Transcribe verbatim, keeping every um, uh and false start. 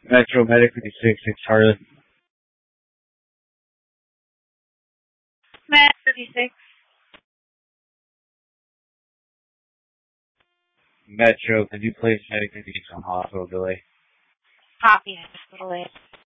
Metro Medic fifty-six, six Charlotte. Med fifty-six. Metro, could you place Medic fifty-six on hospital delay? Copy. Hospital.